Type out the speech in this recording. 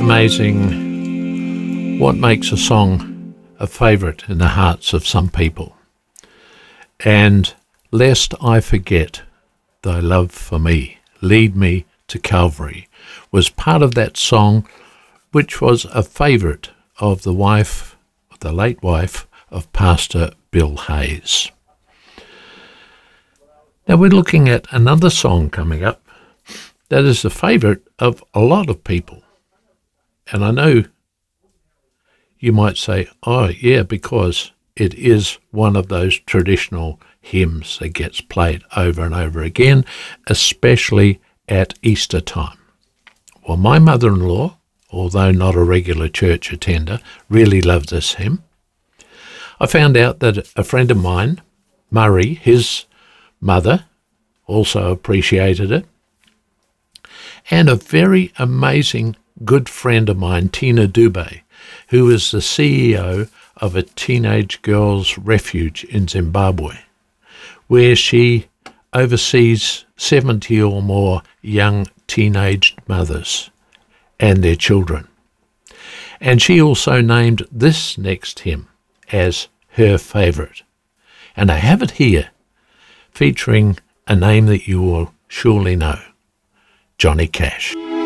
amazing what makes a song a favourite in the hearts of some people. And lest I forget thy love for me, lead me to Calvary, was part of that song, which was a favourite of the late wife of Pastor Bill Hayes. Now we're looking at another song coming up that is a favourite of a lot of people. And I know you might say, oh yeah, because it is one of those traditional hymns that gets played over and over again, especially at Easter time. Well, my mother-in-law, although not a regular church attender, really loved this hymn. I found out that a friend of mine, Murray, his mother, also appreciated it. And a very amazing good friend of mine, Tina Dubé, who is the CEO of a teenage girls' refuge in Zimbabwe, where she oversees 70 or more young teenage mothers and their children. And she also named this next hymn as her favourite. And I have it here, featuring a name that you will surely know, Johnny Cash.